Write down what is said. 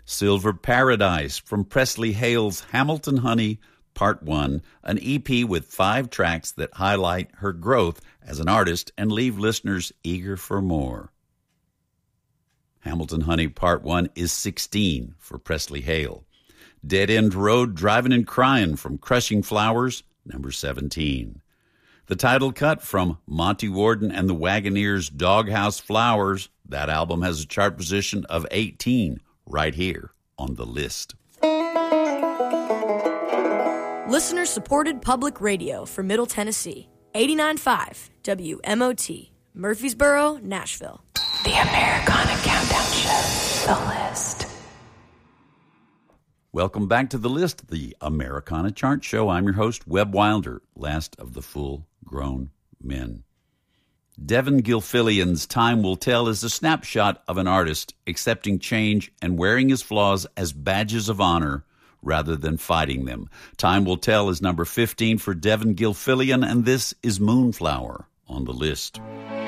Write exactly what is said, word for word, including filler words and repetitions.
Silver Paradise from Presley Hale's Hamilton Honey, Part one, an E P with five tracks that highlight her growth as an artist and leave listeners eager for more. Hamilton Honey Part one is sixteen for Presley Hale. Dead End Road, Driving and Crying from Crushing Flowers, number seventeen. The title cut from Monty Warden and the Wagoneers' Doghouse Flowers, that album has a chart position of eighteen, right here on the list. Listener-supported public radio for Middle Tennessee. eighty-nine point five W M O T, Murfreesboro, Nashville. The Americana Countdown Show, The List. Welcome back to The List, the Americana Chart Show. I'm your host, Webb Wilder, last of the full-grown men. Devin Gilfillian's Time Will Tell is a snapshot of an artist accepting change and wearing his flaws as badges of honor rather than fighting them. Time Will Tell is number fifteen for Devin Gilfillian, and this is Moonflower on the list.